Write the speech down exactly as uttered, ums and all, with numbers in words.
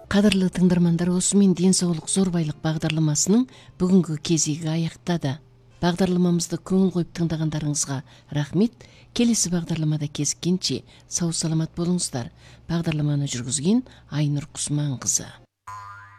Кадырлуу тыңдармандар, осу менен ден соолук зор байлык багдарламасынын бүгүнкү кезеги аяктады. Багдарламамызды көңүл коюп тыңдагандарыңызга рахмет. Келесі бағдарламада кезиккенче сау саламат болуңуздар. Бағдарламаны жүргүзген Айнур Кусман кызы.